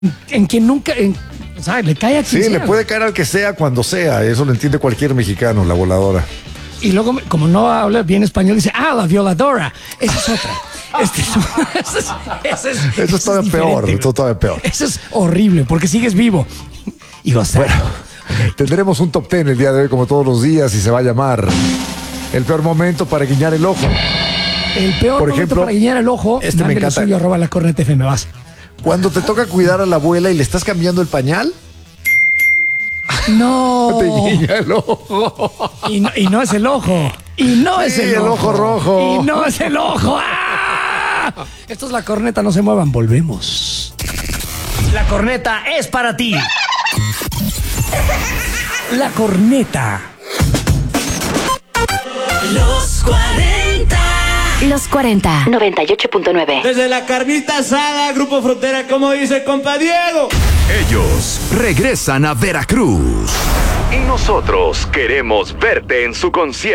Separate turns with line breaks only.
en quien nunca, o sea, le cae a quien
Sí,
sea.
le puede caer al que sea cuando sea. Eso lo entiende cualquier mexicano, la voladora.
Y luego, como no habla bien español, dice, la violadora. Esa es otra.
Eso es todavía peor. Eso es todavía peor.
Eso es horrible, porque sigues vivo. Y gozando.
Bueno, tendremos un top 10 el día de hoy, como todos los días, y se va a llamar El peor momento para guiñar el ojo.
El peor
Por
momento
ejemplo,
para guiñar el ojo,
este me
mándele
encanta.
suyo, @lacorneta.fm, vas.
Cuando te toca cuidar a la abuela y le estás cambiando el pañal,
No.
te guiña el ojo.
Y no es el ojo. Y no es
Sí,
el ojo.
rojo.
Y no es el ojo. ¡Ah! Esto es La Corneta, no se muevan, volvemos. La Corneta es para ti. La Corneta.
Los 40.
Los 40. 98.9.
Desde la carnita asada, Grupo Frontera, como dice compa Diego.
Ellos regresan a Veracruz. Y nosotros queremos verte en su concierto.